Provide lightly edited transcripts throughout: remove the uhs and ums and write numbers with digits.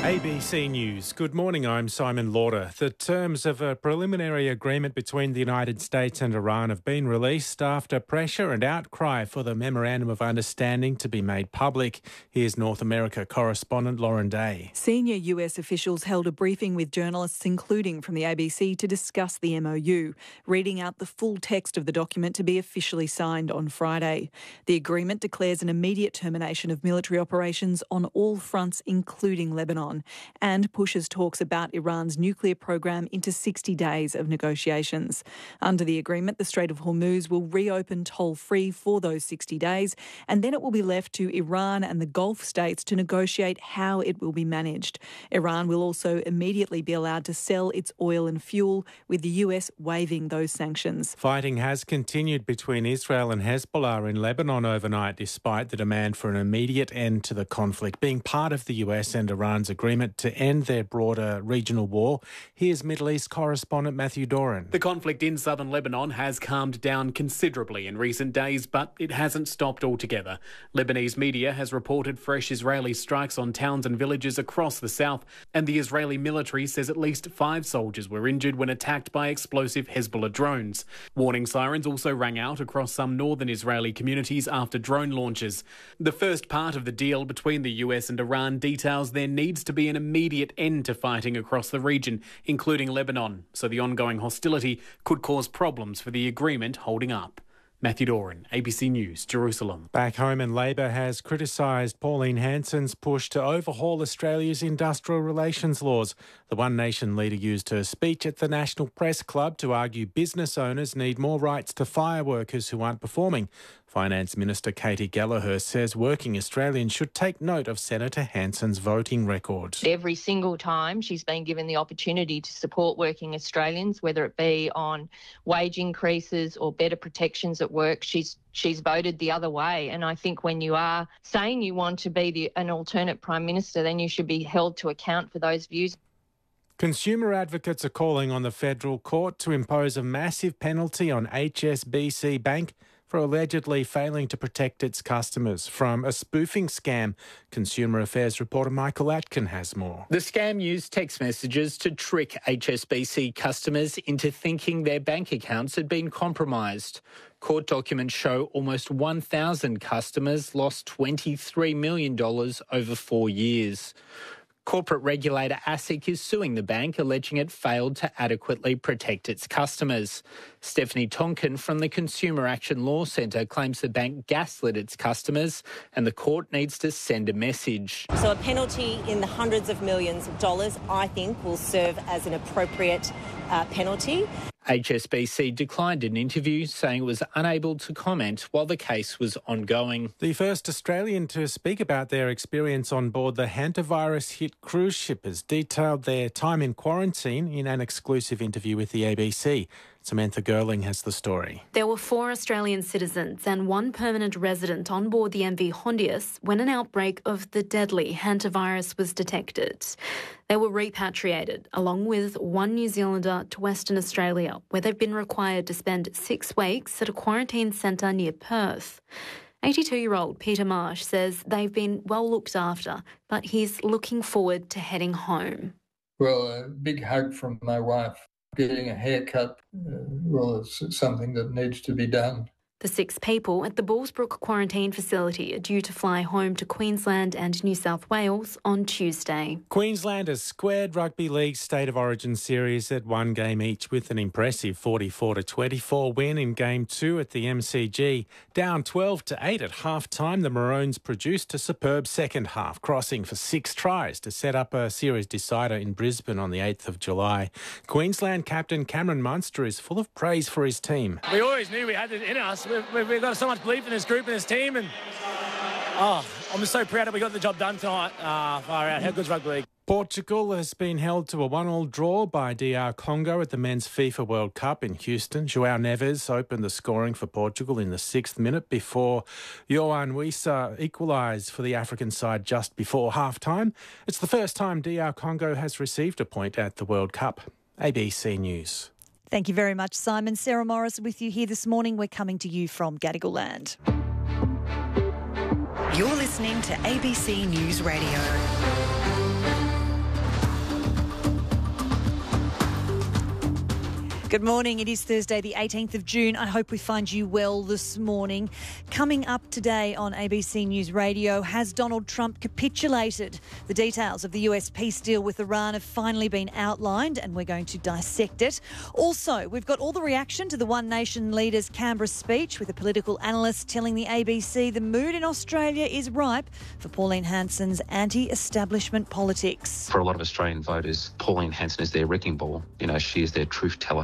ABC News. Good morning, I'm Simon Lauder. The terms of a preliminary agreement between the United States and Iran have been released after pressure and outcry for the Memorandum of Understanding to be made public. Here's North America correspondent Lauren Day. Senior US officials held a briefing with journalists, including from the ABC, to discuss the MOU, reading out the full text of the document to be officially signed on Friday. The agreement declares an immediate termination of military operations on all fronts, including Lebanon, and pushes talks about Iran's nuclear program into 60 days of negotiations. Under the agreement, the Strait of Hormuz will reopen toll-free for those 60 days, and then it will be left to Iran and the Gulf states to negotiate how it will be managed. Iran will also immediately be allowed to sell its oil and fuel, with the US waiving those sanctions. Fighting has continued between Israel and Hezbollah in Lebanon overnight, despite the demand for an immediate end to the conflict. Being part of the US and Iran's agreement to end their broader regional war, here's Middle East correspondent Matthew Doran. The conflict in southern Lebanon has calmed down considerably in recent days, but it hasn't stopped altogether. Lebanese media has reported fresh Israeli strikes on towns and villages across the south, and the Israeli military says at least 5 soldiers were injured when attacked by explosive Hezbollah drones. Warning sirens also rang out across some northern Israeli communities after drone launches. The first part of the deal between the US and Iran details there needs to be an immediate end to fighting across the region, including Lebanon, so the ongoing hostility could cause problems for the agreement holding up. Matthew Doran, ABC News, Jerusalem. Back home, and Labor has criticised Pauline Hanson's push to overhaul Australia's industrial relations laws. The One Nation leader used her speech at the National Press Club to argue business owners need more rights to fire workers who aren't performing. Finance Minister Katie Gallagher says working Australians should take note of Senator Hanson's voting record. Every single time she's been given the opportunity to support working Australians, whether it be on wage increases or better protections at work, she's voted the other way. And I think when you are saying you want to be an alternate Prime Minister, then you should be held to account for those views. Consumer advocates are calling on the federal court to impose a massive penalty on HSBC Bank for allegedly failing to protect its customers from a spoofing scam. Consumer Affairs reporter Michael Atkin has more. The scam used text messages to trick HSBC customers into thinking their bank accounts had been compromised. Court documents show almost 1,000 customers lost $23 million over 4 years. Corporate regulator ASIC is suing the bank, alleging it failed to adequately protect its customers. Stephanie Tonkin from the Consumer Action Law Centre claims the bank gaslit its customers and the court needs to send a message. So a penalty in the hundreds of millions of dollars, I think, will serve as an appropriate penalty. HSBC declined an interview, saying it was unable to comment while the case was ongoing. The first Australian to speak about their experience on board the hantavirus-hit cruise ship has detailed their time in quarantine in an exclusive interview with the ABC. Samantha Gerling has the story. There were 4 Australian citizens and 1 permanent resident on board the MV Hondius when an outbreak of the deadly hantavirus was detected. They were repatriated, along with 1 New Zealander, to Western Australia, where they've been required to spend 6 weeks at a quarantine centre near Perth. 82-year-old Peter Marsh says they've been well looked after, but he's looking forward to heading home. Well, a big hug from my wife. Getting a haircut, it's something that needs to be done. The 6 people at the Bullsbrook quarantine facility are due to fly home to Queensland and New South Wales on Tuesday. Queensland has squared Rugby League's State of Origin series at 1 game each with an impressive 44-24 win in Game 2 at the MCG. Down 12-8 at half-time, the Maroons produced a superb second half, crossing for 6 tries to set up a series decider in Brisbane on the 8th of July. Queensland captain Cameron Munster is full of praise for his team. We always knew we had it in us. We've got so much belief in this group and this team, and I'm just so proud that we got the job done tonight. Far out. How good's rugby league? Portugal has been held to a 1-1 draw by DR Congo at the Men's FIFA World Cup in Houston. João Neves opened the scoring for Portugal in the 6th minute before Yohan Wissa equalised for the African side just before half-time. It's the first time DR Congo has received a point at the World Cup. ABC News. Thank you very much, Simon. Sarah Morris with you here this morning. We're coming to you from Gadigal Land. You're listening to ABC News Radio. Good morning. It is Thursday, the 18th of June. I hope we find you well this morning. Coming up today on ABC News Radio, has Donald Trump capitulated? The details of the US peace deal with Iran have finally been outlined and we're going to dissect it. Also, we've got all the reaction to the One Nation leader's Canberra speech with a political analyst telling the ABC the mood in Australia is ripe for Pauline Hanson's anti-establishment politics. For a lot of Australian voters, Pauline Hanson is their wrecking ball. You know, she is their truth teller.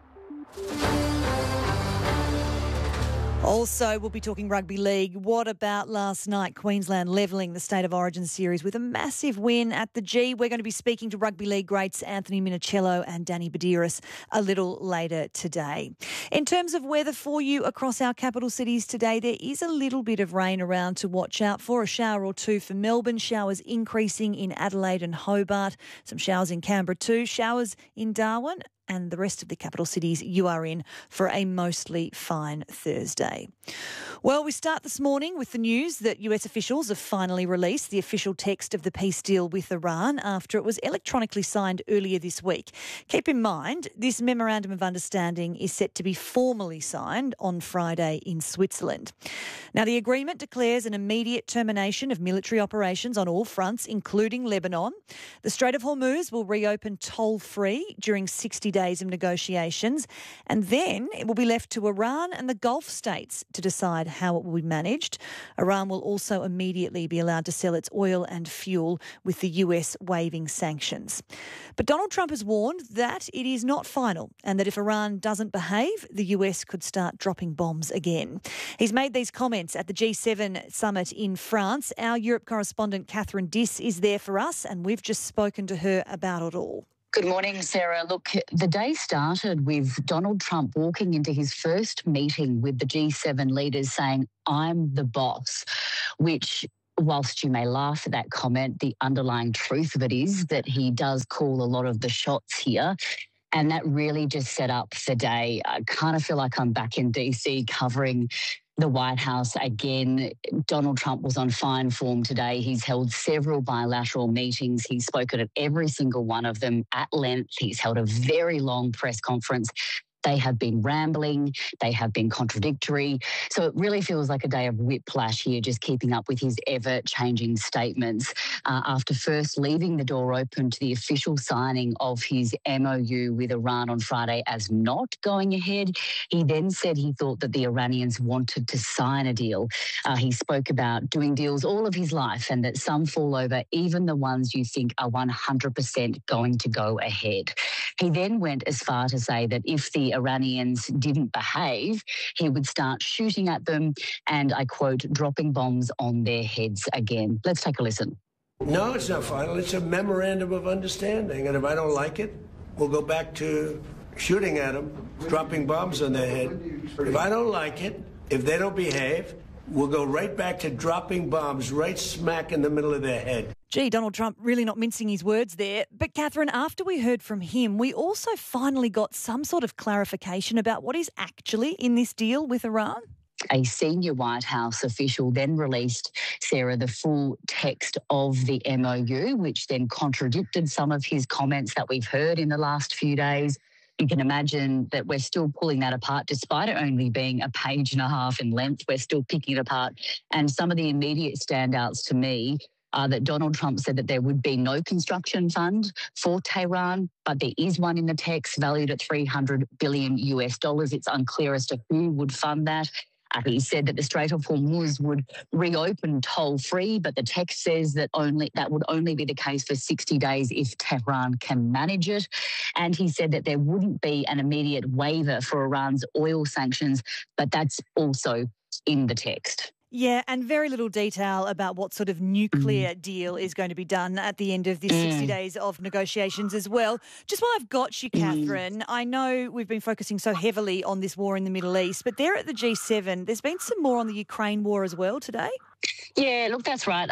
Also, we'll be talking rugby league. What about last night? Queensland levelling the State of Origin series with a massive win at the G. We're going to be speaking to rugby league greats Anthony Minichiello and Danny Badiris a little later today. In terms of weather for you across our capital cities today, there is a little bit of rain around to watch out for. A shower or two for Melbourne, showers increasing in Adelaide and Hobart, some showers in Canberra too, showers in Darwin. And the rest of the capital cities, you are in for a mostly fine Thursday. Well, we start this morning with the news that US officials have finally released the official text of the peace deal with Iran after it was electronically signed earlier this week. Keep in mind, this memorandum of understanding is set to be formally signed on Friday in Switzerland. Now, the agreement declares an immediate termination of military operations on all fronts, including Lebanon. The Strait of Hormuz will reopen toll-free during 60 days of negotiations, and then it will be left to Iran and the Gulf states to decide how it will be managed. Iran will also immediately be allowed to sell its oil and fuel, with the US waiving sanctions. But Donald Trump has warned that it is not final and that if Iran doesn't behave, the US could start dropping bombs again. He's made these comments at the G7 summit in France. Our Europe correspondent Catherine Diss is there for us, and we've just spoken to her about it all. Good morning, Sarah. Look, the day started with Donald Trump walking into his first meeting with the G7 leaders saying, "I'm the boss," which, whilst you may laugh at that comment, the underlying truth of it is that he does call a lot of the shots here. And that really just set up the day. I kind of feel like I'm back in DC covering the White House again. Donald Trump was on fine form today. He's held several bilateral meetings. He's spoken at every single one of them at length. He's held a very long press conference. They have been rambling. They have been contradictory. So it really feels like a day of whiplash here, just keeping up with his ever-changing statements. After first leaving the door open to the official signing of his MOU with Iran on Friday as not going ahead, he then said he thought that the Iranians wanted to sign a deal. He spoke about doing deals all of his life and that some fall over, even the ones you think are 100% going to go ahead. He then went as far to say that if the Iranians didn't behave, he would start shooting at them and, I quote, dropping bombs on their heads again. Let's take a listen. No, it's not final. It's a memorandum of understanding. And if I don't like it, we'll go back to shooting at them, dropping bombs on their head. If I don't like it, if they don't behave, we'll go right back to dropping bombs right smack in the middle of their head. Gee, Donald Trump really not mincing his words there. But Catherine, after we heard from him, we also finally got some sort of clarification about what is actually in this deal with Iran. A senior White House official then released, Sarah, the full text of the MOU, which then contradicted some of his comments that we've heard in the last few days. You can imagine that we're still pulling that apart, despite it only being a page and a half in length. We're still picking it apart. And some of the immediate standouts to me are that Donald Trump said that there would be no construction fund for Tehran, but there is one in the text valued at $300 billion. It's unclear as to who would fund that. He said that the Strait of Hormuz would reopen toll-free, but the text says that would only be the case for 60 days if Tehran can manage it. And he said that there wouldn't be an immediate waiver for Iran's oil sanctions, but that's also in the text. Yeah, and very little detail about what sort of nuclear deal is going to be done at the end of this 60 days of negotiations as well. Just while I've got you, Catherine, I know we've been focusing so heavily on this war in the Middle East, but there at the G7, there's been some more on the Ukraine war as well today. Yeah, look, that's right.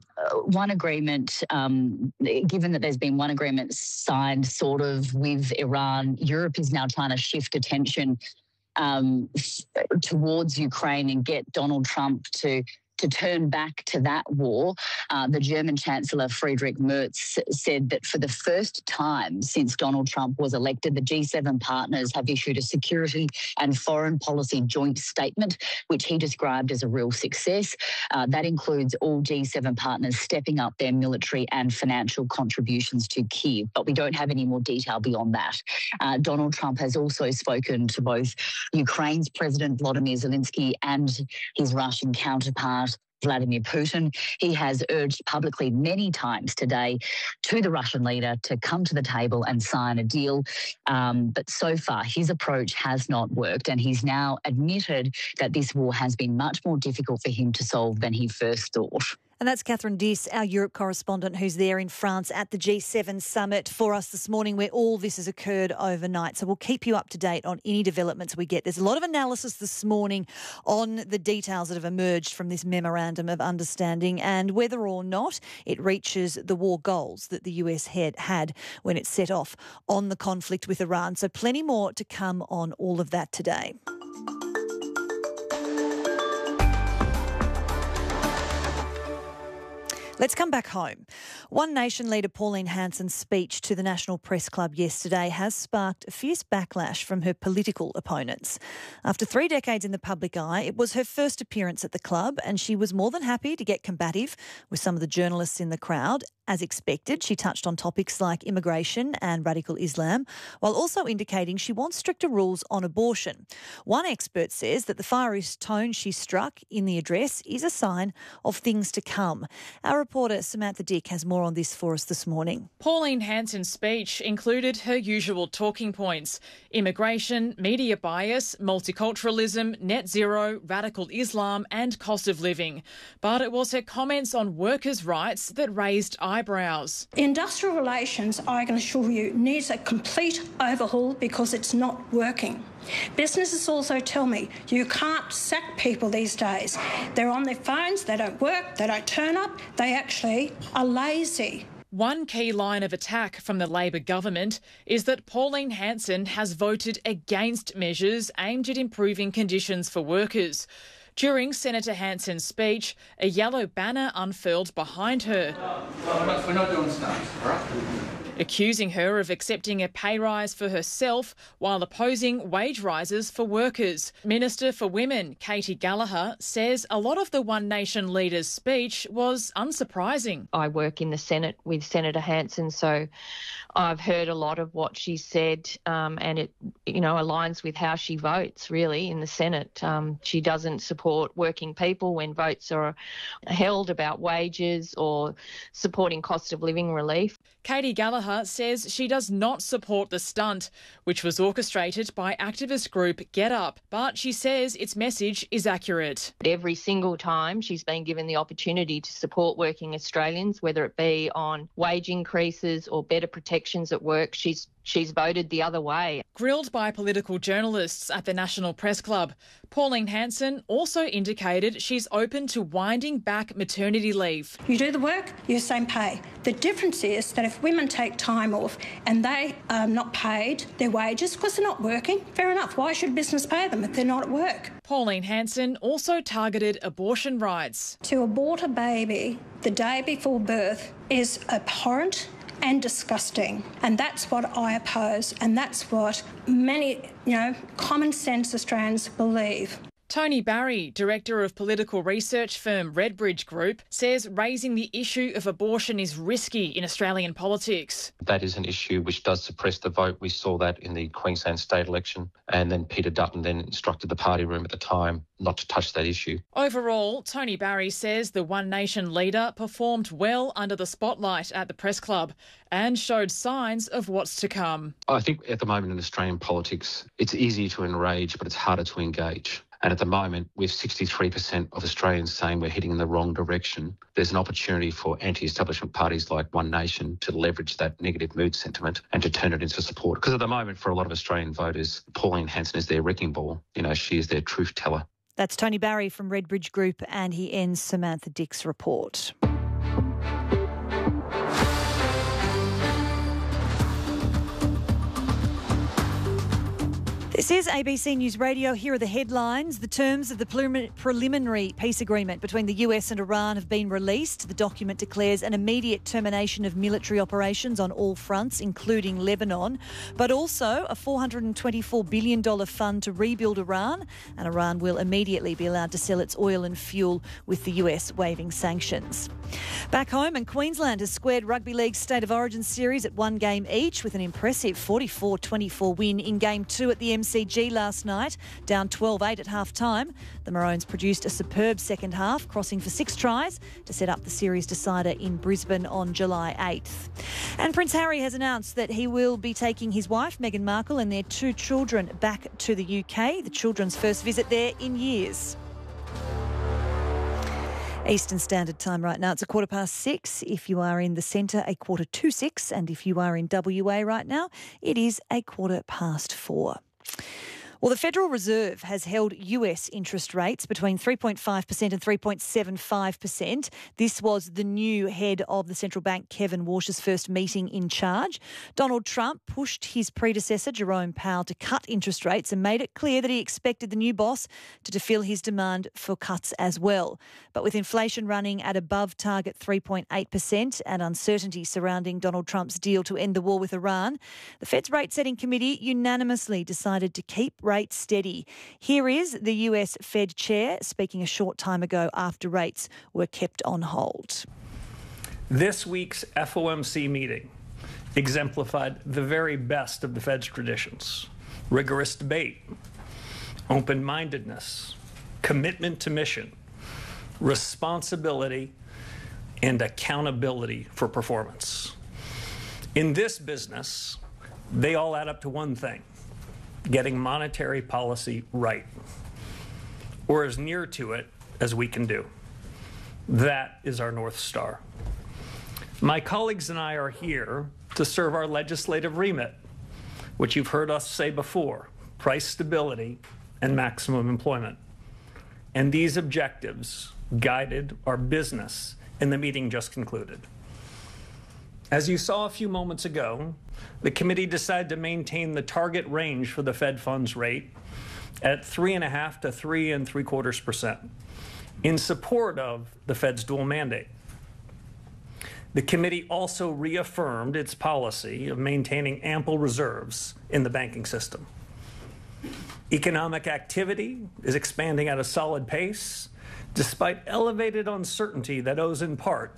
One agreement, given that there's been one agreement signed sort of with Iran, Europe is now trying to shift attention towards Ukraine and get Donald Trump to to turn back to that war, the German Chancellor Friedrich Merz said that for the first time since Donald Trump was elected, the G7 partners have issued a security and foreign policy joint statement, which he described as a real success. That includes all G7 partners stepping up their military and financial contributions to Kyiv, but we don't have any more detail beyond that. Donald Trump has also spoken to both Ukraine's President Volodymyr Zelensky and his Russian counterpart, Vladimir Putin. He has urged publicly many times today to the Russian leader to come to the table and sign a deal. But so far, his approach has not worked, and he's now admitted that this war has been much more difficult for him to solve than he first thought. And that's Catherine Diss, our Europe correspondent, who's there in France at the G7 summit for us this morning, where all this has occurred overnight. So we'll keep you up to date on any developments we get. There's a lot of analysis this morning on the details that have emerged from this memorandum of understanding and whether or not it reaches the war goals that the US had when it set off on the conflict with Iran. So plenty more to come on all of that today. Let's come back home. One Nation leader Pauline Hanson's speech to the National Press Club yesterday has sparked a fierce backlash from her political opponents. After 3 decades in the public eye, it was her first appearance at the club, and she was more than happy to get combative with some of the journalists in the crowd. As expected, she touched on topics like immigration and radical Islam, while also indicating she wants stricter rules on abortion. One expert says that the fiery tone she struck in the address is a sign of things to come. Our reporter Samantha Dick has more on this for us this morning. Pauline Hanson's speech included her usual talking points: immigration, media bias, multiculturalism, net zero, radical Islam and cost of living. But it was her comments on workers' rights that raised eyebrows. Industrial relations, I can assure you, needs a complete overhaul because it's not working. Businesses also tell me you can't sack people these days. They're on their phones, they don't work, they don't turn up, they actually are lazy. One key line of attack from the Labor government is that Pauline Hanson has voted against measures aimed at improving conditions for workers. During Senator Hanson's speech, a yellow banner unfurled behind her, we're not doing stuff, all right? accusing her of accepting a pay rise for herself while opposing wage rises for workers. Minister for Women, Katie Gallagher, says a lot of the One Nation leader's speech was unsurprising. I work in the Senate with Senator Hanson, so I've heard a lot of what she said, and it, aligns with how she votes, really, in the Senate. She doesn't support working people when votes are held about wages or supporting cost of living relief. Katie Gallagher says she does not support the stunt, which was orchestrated by activist group Get Up, but she says its message is accurate. Every single time she's been given the opportunity to support working Australians, whether it be on wage increases or better protections at work, she's voted the other way. Grilled by political journalists at the National Press Club, Pauline Hanson also indicated she's open to winding back maternity leave. You do the work, you're the same pay. The difference is that if women take time off and they are not paid their wages because they're not working, fair enough. Why should business pay them if they're not at work? Pauline Hanson also targeted abortion rights. To abort a baby the day before birth is abhorrent and disgusting. And that's what I oppose, and that's what many, common sense Australians believe. Tony Barry, director of political research firm Redbridge Group, says raising the issue of abortion is risky in Australian politics. That is an issue which does suppress the vote. We saw that in the Queensland state election, and then Peter Dutton then instructed the party room at the time not to touch that issue. Overall, Tony Barry says the One Nation leader performed well under the spotlight at the Press Club and showed signs of what's to come. I think at the moment in Australian politics, it's easy to enrage, but it's harder to engage. And at the moment, with 63% of Australians saying we're heading in the wrong direction, there's an opportunity for anti-establishment parties like One Nation to leverage that negative mood sentiment and to turn it into support. Because at the moment, for a lot of Australian voters, Pauline Hanson is their wrecking ball. She is their truth teller. That's Tony Barry from Redbridge Group, and he ends Samantha Dick's report. This is ABC News Radio. Here are the headlines. The terms of the preliminary peace agreement between the US and Iran have been released. The document declares an immediate termination of military operations on all fronts, including Lebanon, but also a $424 billion fund to rebuild Iran, and Iran will immediately be allowed to sell its oil and fuel, with the US waiving sanctions. Back home, and Queensland has squared Rugby League's State of Origin series at one game each with an impressive 44-24 win in Game 2 at the MCG last night, down 12-8 at half-time. The Maroons produced a superb second half, crossing for 6 tries to set up the series decider in Brisbane on July 8th. And Prince Harry has announced that he will be taking his wife, Meghan Markle, and their 2 children back to the UK, the children's first visit there in years. Eastern Standard Time right now, it's 6:15. If you are in the centre, 6:45, and if you are in WA right now, it is 4:15. Well, the Federal Reserve has held US interest rates between 3.5% and 3.75%. This was the new head of the central bank, Kevin Warsh's first meeting in charge. Donald Trump pushed his predecessor, Jerome Powell, to cut interest rates and made it clear that he expected the new boss to fulfill his demand for cuts as well. But with inflation running at above target 3.8% and uncertainty surrounding Donald Trump's deal to end the war with Iran, the Fed's rate-setting committee unanimously decided to keep rates steady. Here is the US Fed chair speaking a short time ago after rates were kept on hold. This week's FOMC meeting exemplified the very best of the Fed's traditions: rigorous debate, open-mindedness, commitment to mission, responsibility, and accountability for performance. In this business, they all add up to one thing: getting monetary policy right, or as near to it as we can do. That is our North Star. My colleagues and I are here to serve our legislative remit, which you've heard us say before: price stability and maximum employment. And these objectives guided our business in the meeting just concluded. As you saw a few moments ago, the committee decided to maintain the target range for the Fed funds rate at 3.5% to 3.75% in support of the Fed's dual mandate. The committee also reaffirmed its policy of maintaining ample reserves in the banking system. Economic activity is expanding at a solid pace, despite elevated uncertainty that owes in part